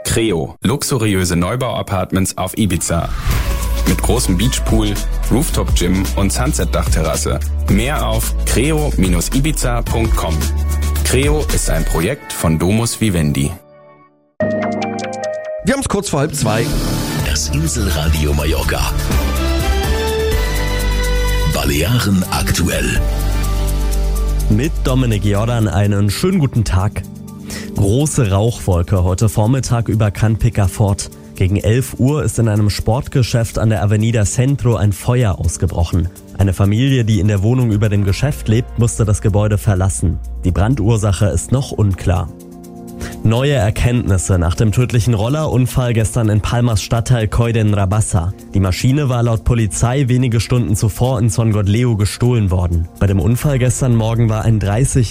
Creo, luxuriöse Neubau-Apartments auf Ibiza. Mit großem Beachpool, Rooftop-Gym und Sunset-Dachterrasse. Mehr auf creo-ibiza.com. Creo ist ein Projekt von Domus Vivendi. Wir haben es kurz vor 1:30. Das Inselradio Mallorca. Balearen aktuell. Mit Dominik Jordan einen schönen guten Tag. Große Rauchwolke heute Vormittag über Can Picafort. Gegen 11 Uhr ist in einem Sportgeschäft an der Avenida Centro ein Feuer ausgebrochen. Eine Familie, die in der Wohnung über dem Geschäft lebt, musste das Gebäude verlassen. Die Brandursache ist noch unklar. Neue Erkenntnisse nach dem tödlichen Rollerunfall gestern in Palmas Stadtteil Coll d'Enrabassa. Die Maschine war laut Polizei wenige Stunden zuvor in Son Gotleu gestohlen worden. Bei dem Unfall gestern Morgen war ein 30